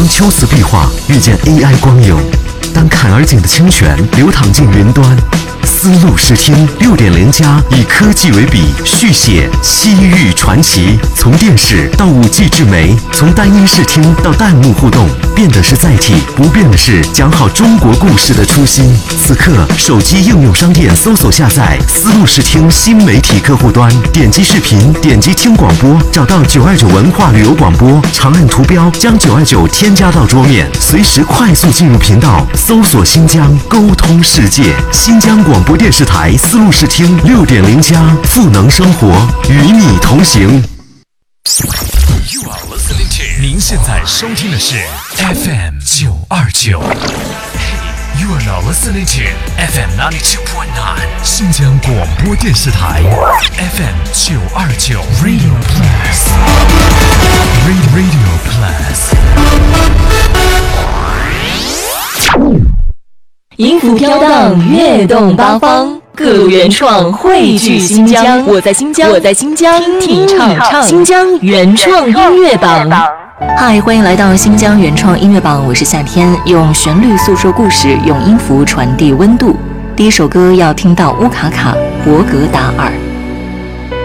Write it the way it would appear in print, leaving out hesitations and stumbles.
当秋瓷壁画遇见 AI 光影，当坎儿井的清泉流淌进云端，丝路视听6.0+以科技为笔，续写西域传奇。从电视到5G 智媒，从单音视听到弹幕互动，变的是载体，不变的是讲好中国故事的初心。此刻，手机应用商店搜索下载丝路视听新媒体客户端，点击视频，点击听广播，找到929文化旅游广播，长按图标将929添加到桌面，随时快速进入频道，搜索新疆，沟通世界。新疆广播电视台丝路视听6.0+，赋能生活，与你同行。 您现在收听的是 FM 929。You are now listening to FM 92.9 新疆广播电视台 FM 929 Radio Plus Radio Plus。 音符飘荡，跃动八方，各路原创汇聚新疆。我在新疆，我在新疆，听你唱新疆原创音乐榜。嗨，欢迎来到新疆原创音乐榜，我是夏天，用旋律诉说故事，用音符传递温度。第一首歌要听到乌卡卡博格达尔。